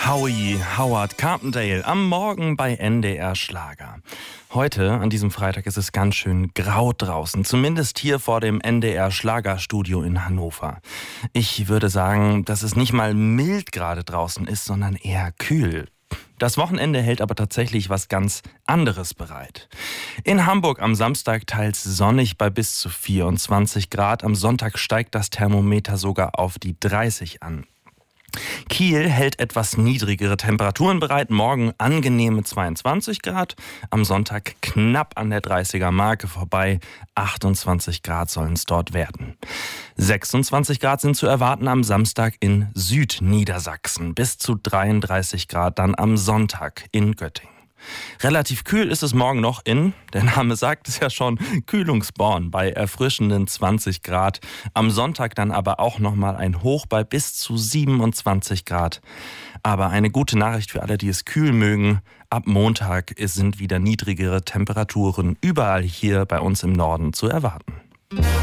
Howie, Howard Carpendale am Morgen bei NDR Schlager. Heute, an diesem Freitag, ist es ganz schön grau draußen, zumindest hier vor dem NDR Schlagerstudio in Hannover. Ich würde sagen, dass es nicht mal mild gerade draußen ist, sondern eher kühl. Das Wochenende hält aber tatsächlich was ganz anderes bereit. In Hamburg am Samstag teils sonnig bei bis zu 24 Grad. Am Sonntag steigt das Thermometer sogar auf die 30 an. Kiel hält etwas niedrigere Temperaturen bereit. Morgen angenehme 22 Grad. Am Sonntag knapp an der 30er-Marke vorbei. 28 Grad sollen es dort werden. 26 Grad sind zu erwarten am Samstag in Südniedersachsen. Bis zu 33 Grad dann am Sonntag in Göttingen. Relativ kühl ist es morgen noch in, der Name sagt es ja schon, Kühlungsborn bei erfrischenden 20 Grad. Am Sonntag dann aber auch nochmal ein Hoch bei bis zu 27 Grad. Aber eine gute Nachricht für alle, die es kühl mögen. Ab Montag sind wieder niedrigere Temperaturen überall hier bei uns im Norden zu erwarten.